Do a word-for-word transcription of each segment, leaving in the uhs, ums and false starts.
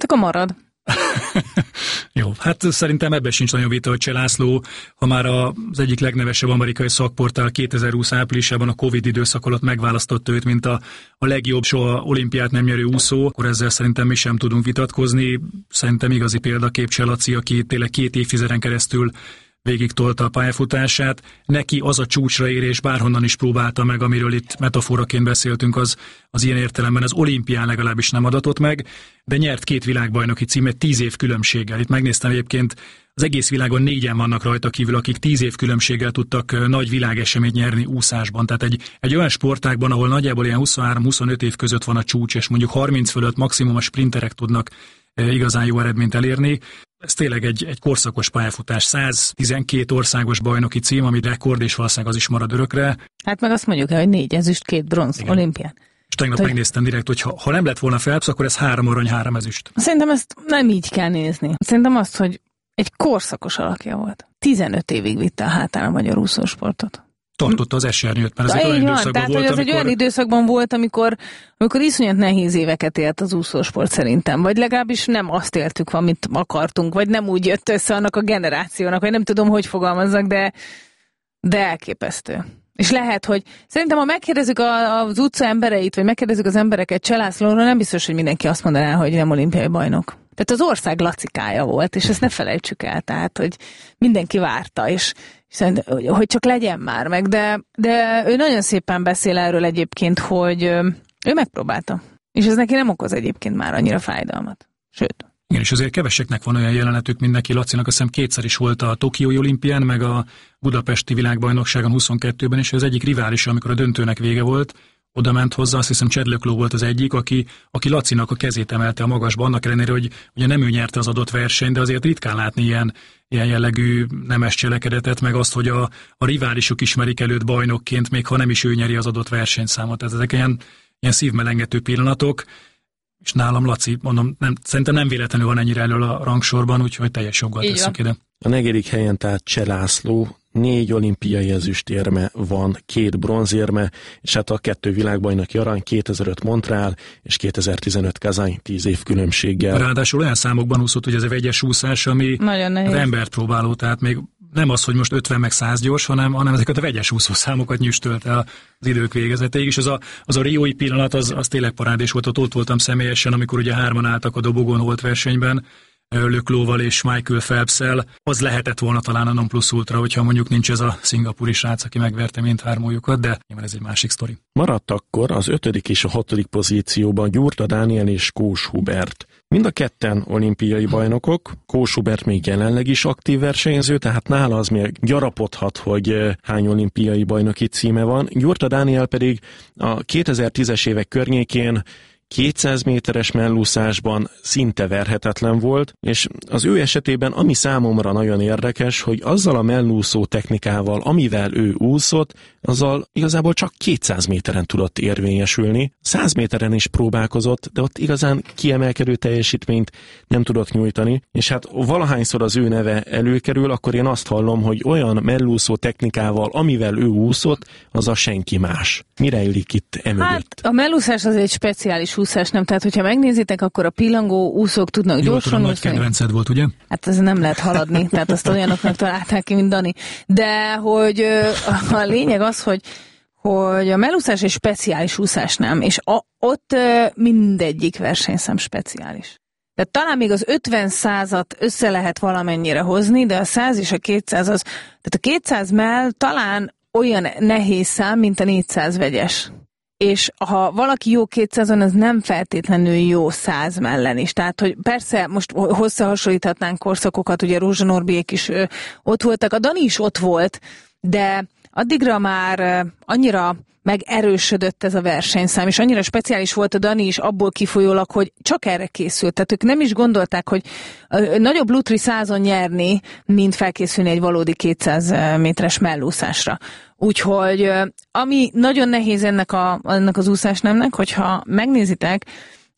akkor marad. Jó, hát szerintem ebben sincs nagyon vita, hogy Cseh László, ha már az egyik legnevesebb amerikai szakportál kétezer-húsz áprilisában a Covid időszak alatt megválasztotta őt, mint a, a legjobb soha olimpiát nem nyerő úszó, akkor ezzel szerintem mi sem tudunk vitatkozni. Szerintem igazi példakép Cseh Laci, aki tényleg két évtizeden keresztül végig tolta a pályafutását. Neki az a csúcsra érés, bárhonnan is próbálta meg, amiről itt metaforaként beszéltünk, az, az ilyen értelemben az olimpián legalábbis nem adatott meg, de nyert két világbajnoki címet tíz év különbséggel. Itt megnéztem egyébként, az egész világon négyen vannak rajta kívül, akik tíz év különbséggel tudtak nagy világeseményt nyerni úszásban. Tehát egy, egy olyan sportágban, ahol nagyjából ilyen huszonhárom-huszonöt év között van a csúcs, és mondjuk harminc fölött maximum a sprinterek tudnak igazán jó eredményt elérni. Ez tényleg egy, egy korszakos pályafutás, száztizenkét országos bajnoki cím, ami rekord, és valószínűleg az is marad örökre. Hát meg azt mondjuk el, hogy négy ezüst, két bronz olimpián. És tegnap hogy... megnéztem direkt, hogy ha, ha nem lett volna Phelps, akkor ez három arany, három ezüst. Szerintem ezt nem így kell nézni. Szerintem azt, hogy egy korszakos alakja volt. tizenöt évig vitte a hátán a magyar úszósportot. Tartotta az esernyőt, mert ez egy olyan időszakban tehát, volt, hogy az amikor... egy olyan időszakban volt, amikor, amikor iszonyat nehéz éveket élt az úszósport szerintem, vagy legalábbis nem azt éltük, amit akartunk, vagy nem úgy jött össze annak a generációnak, vagy nem tudom, hogy fogalmazzak, de, de elképesztő. És lehet, hogy szerintem, ha megkérdezzük az utca embereit, vagy megkérdezzük az embereket Cseh Lászlóról, nem biztos, hogy mindenki azt mondaná, hogy nem olimpiai bajnok. Tehát az ország lacikája volt, és ezt ne felejtsük el, tehát, hogy mindenki várta, és hogy csak legyen már meg, de, de ő nagyon szépen beszél erről egyébként, hogy ő megpróbálta, és ez neki nem okoz egyébként már annyira fájdalmat. Sőt. Igen, és azért keveseknek van olyan jelenetük, mint neki. Lacinak azt hiszem kétszer is volt a Tokiói olimpián, meg a budapesti világbajnokságon huszonkettőben, és az egyik rivális, amikor a döntőnek vége volt, oda ment hozzá, azt hiszem Csedlökló volt az egyik, aki, aki Lacinak a kezét emelte a magasba, annak ellenére, hogy ugye nem ő nyerte az adott versenyt, de azért ritkán látni ilyen, ilyen jellegű nemes cselekedetet, meg azt, hogy a, a riválisok ismerik előtt bajnokként, még ha nem is ő nyeri az adott versenyszámot. Tehát ezek ilyen, ilyen szívmelengető pillanatok, és nálam Laci, mondom, nem, szerintem nem véletlenül van ennyire elől a rangsorban, úgyhogy teljes joggal tesszük ide. A negyedik helyen tehát Cseh László, négy olimpiai ezüstérme van, két bronzérme, és hát a kettő világbajnoki arany, kétezer-öt Montreal és kétezer-tizenöt Kazany, tíz év különbséggel. Ráadásul olyan számokban úszott, hogy ez a vegyes úszás, ami az embert próbáló, tehát még nem az, hogy most ötven meg száz gyors, hanem, hanem ezeket a vegyes úszószámokat nyüstölte az idők végezetéig, és az a, az a riói pillanat, az, az tényleg parádés volt, ott, ott voltam személyesen, amikor ugye hárman álltak a dobogon holt versenyben, Löklóval és Michael Phelpssel, az lehetett volna talán a non plus ultra, hogyha mondjuk nincs ez a szingapúri srác, aki megverte mindhármójukat, de nyilván ez egy másik sztori. Maradt akkor az ötödik és a hatodik pozícióban Gyurta Dániel és Kós Hubert. Mind a ketten olimpiai bajnokok, Kós Hubert még jelenleg is aktív versenyző, tehát nála az még gyarapodhat, hogy hány olimpiai bajnoki címe van. Gyurta Dániel pedig a kétezer-tízes évek környékén kétszáz méteres mellúszásban szinte verhetetlen volt, és az ő esetében ami számomra nagyon érdekes, hogy azzal a mellúszó technikával, amivel ő úszott, azzal igazából csak kétszáz méteren tudott érvényesülni. száz méteren is próbálkozott, de ott igazán kiemelkedő teljesítményt nem tudott nyújtani, és hát valahányszor az ő neve előkerül, akkor én azt hallom, hogy olyan mellúszó technikával, amivel ő úszott, az a senki más. Mire illik itt emögött? Hát a mellúszás az egy speciális úszás, nem? Tehát, hogyha megnézitek, akkor a pillangó úszók tudnak Jól gyorsan tudom, úszni. nagy kedvenced volt, ugye? Hát ez nem lehet haladni, tehát azt olyanoknak találták ki, mint Dani. De hogy a lényeg az, hogy, hogy a mellúszás egy speciális úszás, nem? És a, ott mindegyik versenyszám speciális. Tehát talán még az ötven százat össze lehet valamennyire hozni, de a száz és a kétszáz az, tehát a kétszáz mell talán olyan nehéz szám, mint a négyszáz vegyes. És ha valaki jó kétszázon, az nem feltétlenül jó száz mellen is. Tehát, hogy persze most hosszahasonlíthatnánk korszakokat, ugye Rózsa Norbiék is ö, ott voltak, a Dani is ott volt, de addigra már ö, annyira megerősödött ez a versenyszám, és annyira speciális volt a Dani is abból kifolyólag, hogy csak erre készült. Tehát ők nem is gondolták, hogy nagyobb lutri százon nyerni, mint felkészülni egy valódi kétszáz méteres mellúszásra. Úgyhogy ami nagyon nehéz ennek, a, ennek az úszásnemnek, hogyha megnézitek,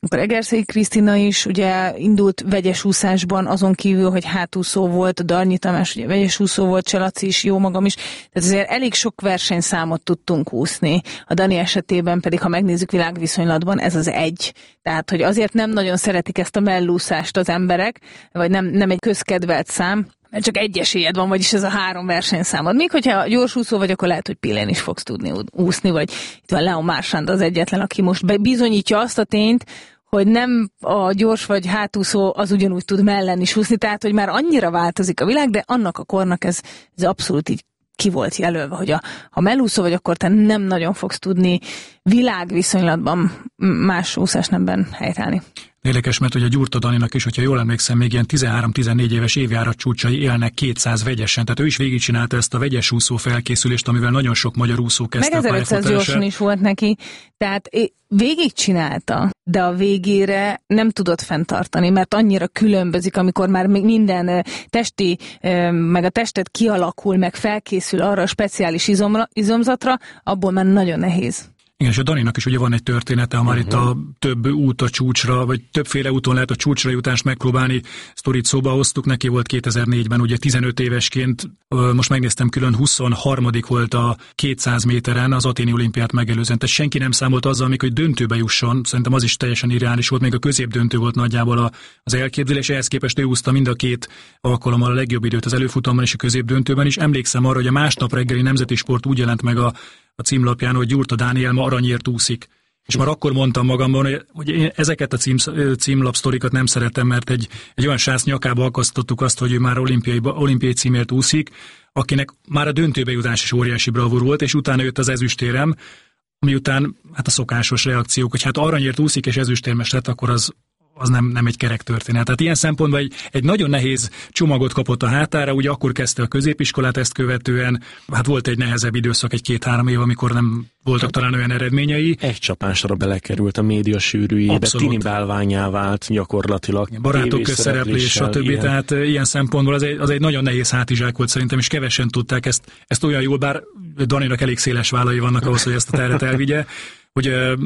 akkor Egerszegi Krisztina is ugye indult vegyes úszásban, azon kívül, hogy hátúszó volt, Darnyi Tamás ugye vegyes úszó volt, Cselaci is, jó magam is, tehát azért elég sok versenyszámot tudtunk úszni. A Dani esetében pedig, ha megnézzük világviszonylatban, ez az egy. Tehát, hogy azért nem nagyon szeretik ezt a mellúszást az emberek, vagy nem, nem egy közkedvelt szám, mert csak egy esélyed van, vagyis ez a három versenyszámod. Még hogyha gyorsúszó vagy, akkor lehet, hogy Pillén is fogsz tudni úszni, vagy itt van Leon Marchand az egyetlen, aki most bizonyítja azt a tényt, hogy nem a gyors vagy hátúszó az ugyanúgy tud mellen is úszni, tehát, hogy már annyira változik a világ, de annak a kornak ez, ez abszolút így ki volt jelölve, hogy a, ha mellúszó vagy, akkor te nem nagyon fogsz tudni világviszonylatban más úszásnemben helytállni. Érdekes, mert ugye Gyurta Daninak is, hogyha jól emlékszem, még ilyen tizenhárom-tizennégy éves évjárat csúcsai élnek kétszáz vegyesen, tehát ő is végigcsinálta ezt a vegyes úszó felkészülést, amivel nagyon sok magyar úszó kezdte a pályafutását. Meg ezerötszáz gyorsan is volt neki, tehát végigcsinálta, de a végére nem tudott fenntartani, mert annyira különbözik, amikor már minden testi, meg a testet kialakul, meg felkészül arra a speciális izomra, izomzatra, abból már nagyon nehéz. Igen, és a Daninak is ugye van egy története, ha már uh-huh. itt a több út a csúcsra, vagy többféle úton lehet a csúcsra jutást megpróbálni. Sztorit szóba hoztuk, neki volt kétezer-négyben, ugye tizenöt évesként, most megnéztem, külön huszonharmadik volt a kétszáz méteren az athéni olimpiát megelőzően. Tehát senki nem számolt azzal, még, hogy döntőbe jusson. Szerintem az is teljesen irreális volt, még a középdöntő volt nagyjából az elképzelés. Ehhez képest ő úszta mind a két alkalommal a legjobb időt az előfutamban és a középdöntőben is. Emlékszem arra, hogy a másnap reggeli Nemzeti Sport úgy jelent meg a a címlapján, hogy Gyurta Dániel ma aranyért úszik. És már akkor mondtam magamban, hogy én ezeket a cím, címlapsztorikat nem szeretem, mert egy, egy olyan sász nyakába akasztottuk azt, hogy ő már olimpiai, olimpiai címért úszik, akinek már a döntőbe jutás is óriási bravúr volt, és utána jött az ezüstérem, ami után hát a szokásos reakciók, hogy hát aranyért úszik és ezüstérmes lett, akkor az az nem, nem egy kerek történet. Tehát ilyen szempontból egy, egy nagyon nehéz csomagot kapott a hátára, ugye akkor kezdte a középiskolát ezt követően, hát volt egy nehezebb időszak, egy két-három év, amikor nem voltak talán olyan eredményei. Egy csapásra belekerült a média sűrűjébe, tini bálványá vált gyakorlatilag. Barátok közszereplés, stb. Ilyen. Tehát ilyen szempontból az egy, az egy nagyon nehéz hátizsák volt szerintem, és kevesen tudták ezt, ezt olyan jól, bár Daninak elég széles vállai vannak ahhoz, hogy ezt a terret elvigye, hogy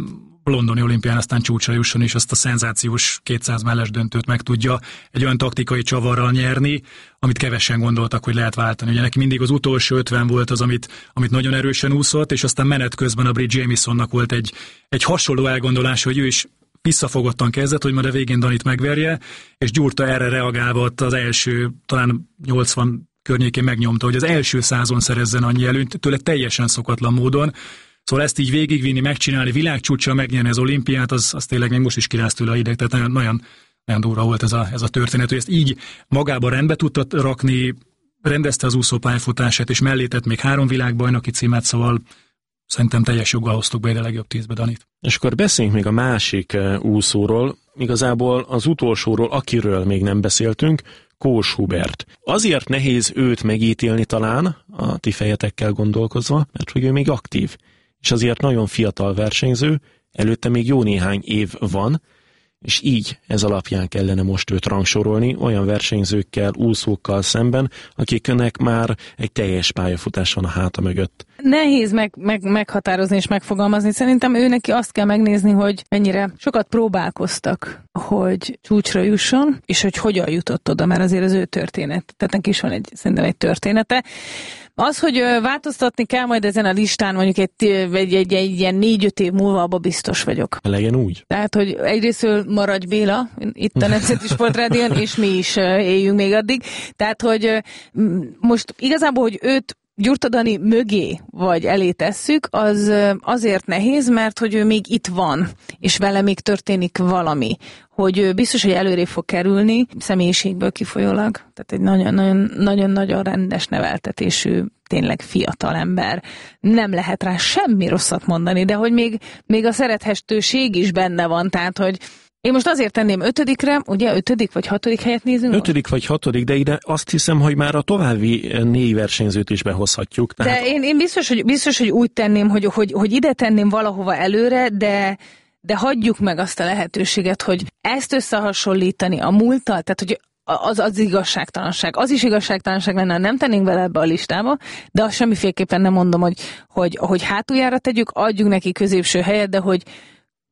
a londoni olimpián aztán csúcsra jusson, és azt a szenzációs kétszáz melles döntőt meg tudja egy olyan taktikai csavarral nyerni, amit kevesen gondoltak, hogy lehet váltani. Ugye neki mindig az utolsó ötven volt az, amit, amit nagyon erősen úszott, és aztán menet közben a brit Jamisonnak volt egy, egy hasonló elgondolás, hogy ő is visszafogottan kezdett, hogy majd a végén Danit megverje, és Gyurta erre reagálva az első, talán nyolcvan környékén megnyomta, hogy az első százon szerezzen annyi előnyt, tőle teljesen szokatlan módon. Szóval ezt így végigvinni, megcsinálni, világcsúccsal megnyerni az olimpiát, az, az tényleg még most is kiráz tőle a ideg, tehát nagyon, nagyon, nagyon durva volt ez a, ez a történet, hogy ezt így magában rendbe tudta rakni, rendezte az úszópályafutását, és mellé tett még három világbajnoki címet, szóval szerintem teljes joggal hoztuk be ide a legjobb tízbe Danit. És akkor beszéljünk még a másik úszóról, igazából az utolsóról, akiről még nem beszéltünk, Kós Hubert. Azért nehéz őt megítélni talán, a ti fejetekkel gondolkozva, mert hogy ő még aktív. És azért nagyon fiatal versenyző, előtte még jó néhány év van, és így ez alapján kellene most őt rangsorolni olyan versenyzőkkel, úszókkal szemben, akiknek már egy teljes pályafutás van a háta mögött. Nehéz meg, meg, meghatározni és megfogalmazni. Szerintem ő neki azt kell megnézni, hogy mennyire sokat próbálkoztak, hogy csúcsra jusson, és hogy hogyan jutott oda, mert azért az ő történet. Tehát neki is van egy, szerintem egy története. Az, hogy változtatni kell majd ezen a listán, mondjuk egy, egy, egy, egy ilyen négy-öt év múlva, abban biztos vagyok. Legyen úgy. Tehát, hogy egyrésztől Maradj Béla, itt a Nemzeti Sportrádión, és mi is éljünk még addig. Tehát, hogy most igazából, hogy őt Gyurta Dani mögé vagy elé tesszük, az azért nehéz, mert hogy ő még itt van, és vele még történik valami. Hogy biztos, hogy előrébb fog kerülni, személyiségből kifolyólag. Tehát egy nagyon-nagyon rendes neveltetésű, tényleg fiatal ember. Nem lehet rá semmi rosszat mondani, de hogy még, még a szerethetőség is benne van, tehát hogy én most azért tenném ötödikre, ugye ötödik vagy hatodik helyet nézünk? Ötödik most? vagy hatodik, de ide azt hiszem, hogy már a további négy versenyzőt is behozhatjuk. Tehát... De én, én biztos, hogy, biztos, hogy úgy tenném, hogy, hogy, hogy ide tenném valahova előre, de, de hagyjuk meg azt a lehetőséget, hogy ezt összehasonlítani a múlttal, tehát hogy az, az igazságtalanság. Az is igazságtalanság lenne, nem tennénk bele ebbe a listába, de azt semmiféleképpen nem mondom, hogy, hogy, hogy hátuljára tegyük, adjunk neki középső helyet, de hogy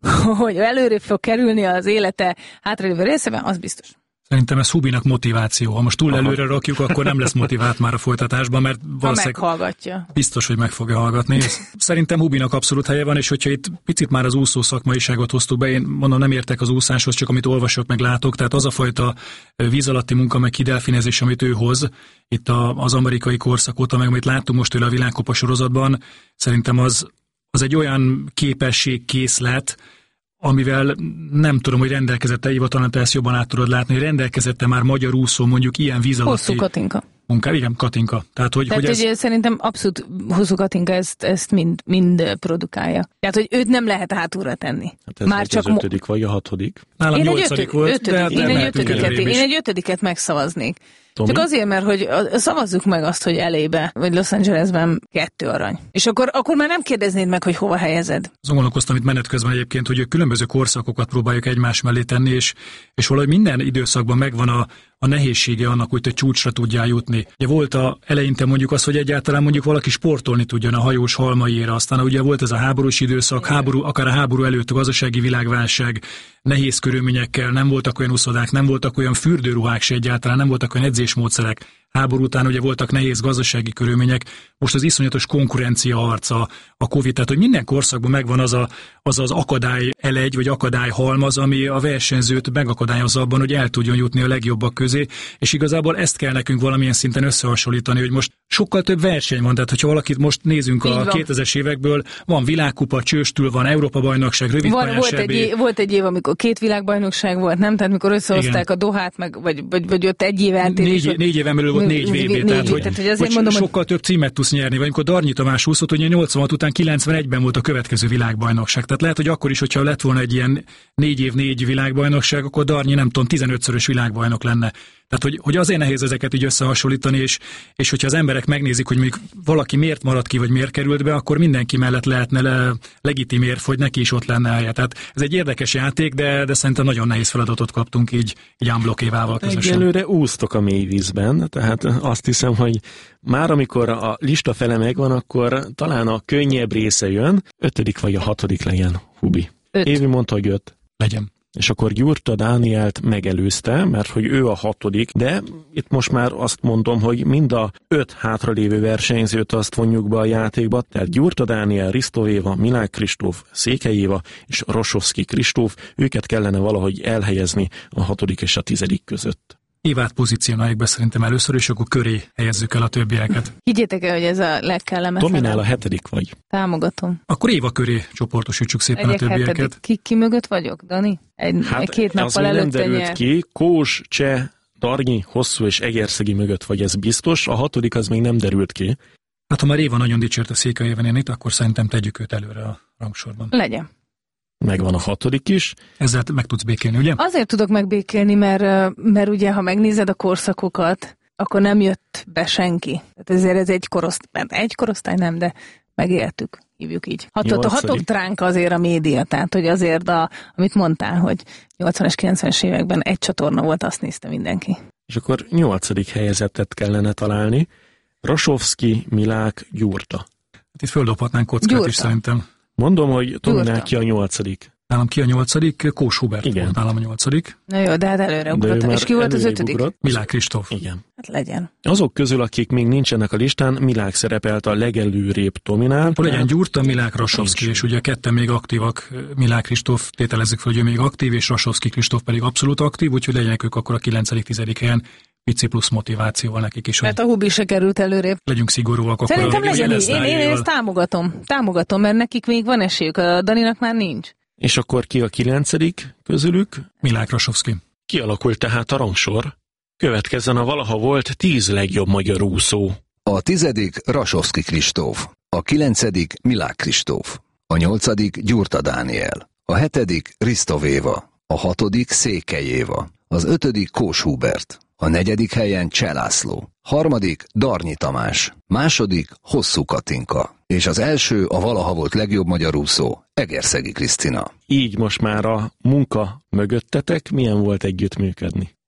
hogy előrébb fog kerülni az élete hátralévő részében, az biztos. Szerintem ez Hubinak motiváció. Ha most túl előre rakjuk, akkor nem lesz motivált már a folytatásban, mert valószínűleg meghallgatja. Biztos, hogy meg fogja hallgatni. Szerintem Hubinak abszolút helye van, és hogyha itt picit már az úszó szakmaiságot hoztuk be, én mondom, nem értek az úszáshoz, csak amit olvasok, meg látok, tehát az a fajta víz alatti munka, meg kidelfinezés, amit ő hoz, itt a, az amerikai korszak óta, meg amit láttunk most tőle a világkupa sorozatban, szerintem az, az egy olyan képességkészlet, amivel nem tudom, hogy rendelkezette, Éva, talán te ezt jobban át tudod látni, hogy rendelkezette már magyar úszó mondjuk ilyen víz alatti... Hosszú Katinka. Munká, igen, Katinka. Tehát, hogy, Tehát, hogy ez... hogy szerintem abszolút Hosszú Katinka ezt, ezt mind, mind produkálja. Tehát, hogy őt nem lehet hátulra tenni. Hát ez már csak az ötödik vagy a hatodik? Nálam én nyolcadik egy ötödik, volt, ötödik, de, de én, egy ötödiket, én egy ötödiket megszavaznék. Tomi? Csak azért, mert hogy szavazzuk meg azt, hogy elébe, vagy Los Angelesben kettő arany. És akkor, akkor már nem kérdeznéd meg, hogy hova helyezed. Azon gondolkoztam itt menet közben egyébként, hogy különböző korszakokat próbáljuk egymás mellé tenni, és, és valahogy minden időszakban megvan a, a nehézsége annak, hogy te csúcsra tudjál jutni. Ugye volt a eleinte mondjuk az, hogy egyáltalán mondjuk valaki sportolni tudjon a hajós halmaiére, aztán ugye volt ez a háborús időszak, háború, akár a háború előtt a gazdasági világválság, nehéz körülményekkel, nem voltak olyan uszodák, nem voltak olyan fürdőruhák se egyáltalán, nem voltak olyan edzésmódszerek. Háború után ugye voltak nehéz gazdasági körülmények, most az iszonyatos konkurencia harca, a Covid, tehát hogy minden korszakban megvan az a, az, az akadály elegy, vagy akadály halmaz, ami a versenyzőt megakadályozza abban, hogy el tudjon jutni a legjobbak közé, és igazából ezt kell nekünk valamilyen szinten összehasonlítani, hogy most sokkal több verseny van, tehát hogyha valakit most nézünk a kétezres évekből, van világkupa, csőstül, van Európa-bajnokság, rövidpályás volt, egy év, volt egy év, amikor két világbajnokság volt, nem? Tehát mikor összehozták a Dohát, meg, vagy, vagy, vagy ott egy év eltérés. Négy, négy éven belül volt négy vé bé, tehát, hogy, tehát, hogy, azért hogy mondom, sokkal több címet tudsz nyerni, vagy amikor Darnyi Tamás úszott, hogy nyolcvanhat után kilencvenegyben volt a következő világbajnokság. Tehát lehet, hogy akkor is, hogyha lett volna egy ilyen négy év négy világbajnokság, akkor Darnyi nem tudom, tizenötszörös világbajnok lenne. Tehát, hogy, hogy azért nehéz ezeket így összehasonlítani, és, és hogyha az emberek megnézik, hogy mondjuk valaki miért maradt ki, vagy miért került be, akkor mindenki mellett lehetne le, legitim érv, hogy neki is ott lenne helye. Tehát ez egy érdekes játék, de, de szerintem nagyon nehéz feladatot kaptunk így, így unblock Évával közösen. Egyelőre úsztok a mélyvízben, tehát azt hiszem, hogy már amikor a lista fele megvan, akkor talán a könnyebb része jön, ötödik vagy a hatodik legyen, Hubi. Öt. Évi mondta, hogy öt. Legyen. És akkor Gyurta Dánielt megelőzte, mert hogy ő a hatodik, de itt most már azt mondom, hogy mind a öt hátralévő versenyzőt azt vonjuk be a játékba, tehát Gyurta Dániel, Risztov Éva, Milák Kristóf, Székely Éva és Rosovszky Kristóf, őket kellene valahogy elhelyezni a hatodik és a tizedik között. Évát pozícionáljuk be szerintem először, és akkor köré helyezzük el a többieket. Higgyétek el, hogy ez a legkellemetlenebb. Tominál a hetedik vagy. Támogatom. Akkor Éva köré csoportosítsuk szépen Egyek a többieket. Hetedik. Ki, ki mögött vagyok, Dani? Egy, Hát két nappal az nem előtte derült nyert. ki, Kós, Cseh, Darnyi, Hosszú és Egerszegi mögött vagy, ez biztos, a hatodik az még nem derült ki. Hát ha már Éva nagyon dicsérte Székely Évenét, akkor szerintem tegyük őt előre a rangsorban. Legyen. Megvan a hatodik is. Ezzel meg tudsz békélni, ugye? Azért tudok megbékélni, mert, mert ugye, ha megnézed a korszakokat, akkor nem jött be senki. Tehát ezért ez egy korosztály, egy korosztály nem, de megéltük, hívjuk így. Hatott, hatott ránk azért a média, tehát hogy azért, a, amit mondtál, hogy nyolcvanas, kilencvenes években egy csatorna volt, azt nézte mindenki. És akkor nyolcadik helyezettet kellene találni. Rosovszky, Milák, Gyurta. Hát itt földobhatnánk kockát Gyurta. is szerintem. Mondom, hogy Tominál ki a nyolcadik. Nálam ki a nyolcadik? Kós Hubert Igen. volt nálam a nyolcadik. Na jó, de hát előre ugrott. És ki volt az ötödik? Ugrott. Milák Kristóf. Igen. Hát legyen. Azok közül, akik még nincsenek a listán, Milák szerepelt a legelőrébb Tominál. Akkor legyen Gyurta, Milák, Rosovszky, és ugye ketten még aktívak. Milák Kristóf, tételezzük fel, hogy ő még aktív, és Rosovszky Kristóf pedig abszolút aktív, úgyhogy legyenek ők akkor a kilencedik tizedik helyen. Pici plusz motivációval nekik is. Mert a Hubi se került előrébb. Legyünk szigorúak. Akkor Szerintem legyen így. Én, én ezt támogatom. Támogatom, mert nekik még van esélyük, a Daninak már nincs. És akkor ki a kilencedik közülük? Milák Rosovszky. Kialakult tehát a rangsor. Következzen a valaha volt tíz legjobb magyar úszó. A tizedik Rosovszky Kristóf, a kilencedik Milák Kristóf, a nyolcadik Gyurta Dániel, a hetedik Risztov Éva, a hatodik Székely Éva, az ötödik Kós Hubert, a negyedik helyen Cseh László, harmadik Darnyi Tamás, második Hosszú Katinka, és az első a valaha volt legjobb magyar úszó, Egerszegi Krisztina. Így most már a munka mögöttetek, milyen volt együttműködni?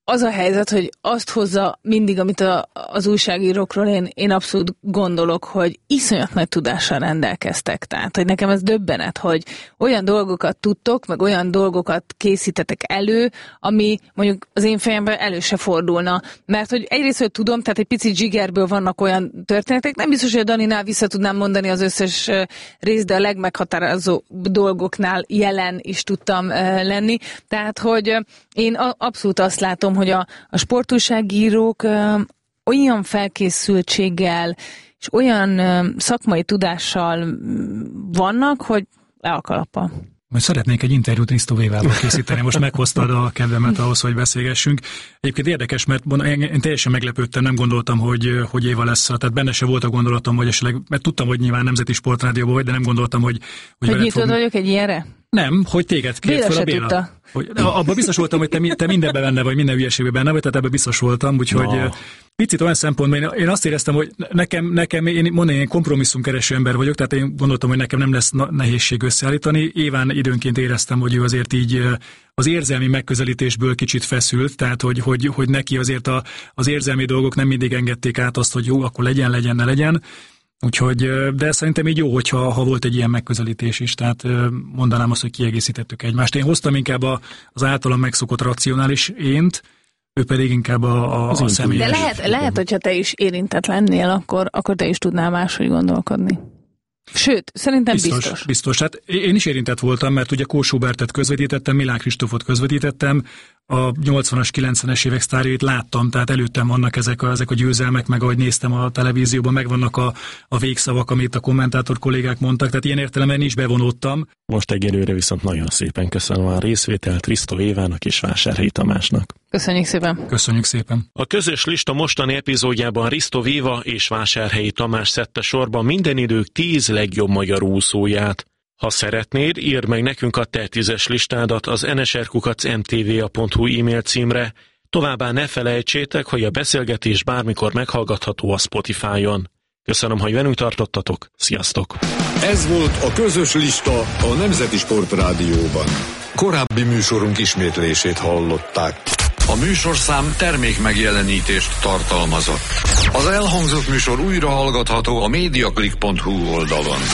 az a helyzet, hogy azt hozza mindig, amit a, az újságírókról én, én abszolút gondolok, hogy iszonyat nagy tudással rendelkeztek. Tehát, hogy nekem ez döbbenet, hogy olyan dolgokat tudtok, meg olyan dolgokat készítetek elő, ami mondjuk az én fejemben elő se fordulna. Mert hogy egyrészt, hogy tudom, tehát egy picit zsigerből vannak olyan történetek, nem biztos, hogy a Daninál vissza tudnám mondani az összes részt, de a legmeghatározó dolgoknál jelen is tudtam lenni. Tehát, hogy én abszolút azt látom, hogy a, a sportújságírók ö, olyan felkészültséggel és olyan ö, szakmai tudással vannak, hogy le a kalappal. Majd szeretnék egy interjút Risto Évával készíteni, most meghoztad a kedvemet ahhoz, hogy beszélgessünk. Egyébként érdekes, mert én teljesen meglepődtem, nem gondoltam, hogy, hogy Éva lesz, tehát benne se volt a gondolatom, hogy esetleg, mert tudtam, hogy nyilván Nemzeti Sportrádióban vagy, de nem gondoltam, hogy... Hogy, hogy nyitott vagyok egy ilyenre? Nem, hogy téged kért fel a Béla. Hogy, abban biztos voltam, hogy te, te mindenben benne vagy, minden hülyeségben benne vagy, tehát ebben biztos voltam, úgyhogy no. Picit olyan szempontból, én, én azt éreztem, hogy nekem, nekem én mondani, én kompromisszumkereső ember vagyok, tehát én gondoltam, hogy nekem nem lesz nehézség összeállítani. Éván időnként éreztem, hogy ő azért így az érzelmi megközelítésből kicsit feszült, tehát hogy, hogy, hogy neki azért a, az érzelmi dolgok nem mindig engedték át azt, hogy jó, akkor legyen, legyen, ne legyen. Úgyhogy, de szerintem így jó, hogyha ha volt egy ilyen megközelítés is, tehát mondanám azt, hogy kiegészítettük egymást. Én hoztam inkább a, az általam megszokott racionális ént, ő pedig inkább a, a, a személyes. De lehet, lehet, hogyha te is érintett lennél, akkor, akkor te is tudnál máshogy gondolkodni. Sőt, szerintem biztos. Biztos. biztos. Hát én is érintett voltam, mert ugye Kós Hubertet közvetítettem, Milák Kristófot közvetítettem, a nyolcvanas, kilencvenes évek sztárjait láttam, tehát előttem vannak ezek a, ezek a győzelmek, meg ahogy néztem a televízióban, megvannak a, a végszavak, amit a kommentátor kollégák mondtak, tehát ilyen értelemben is bevonódtam. Most egyelőre viszont nagyon szépen köszönöm a részvételt Risto Évának és Vásárhelyi Tamásnak. Köszönjük szépen. Köszönjük szépen. A közös lista mostani epizódjában Risto Éva és Vásárhelyi Tamás szedte sorban minden idők tíz legjobb magyar úszóját. Ha szeretnéd, írd meg nekünk a te tízes listádat az en es er kukac em té vé a pont hu e-mail címre. Továbbá ne felejtsétek, hogy a beszélgetés bármikor meghallgatható a Spotify-on. Köszönöm, hogy velünk tartottatok. Sziasztok! Ez volt a közös lista a Nemzeti Sportrádióban. Korábbi műsorunk ismétlését hallották. A műsorszám termék megjelenítést tartalmazott. Az elhangzott műsor újra hallgatható a mediaclick pont hu oldalon.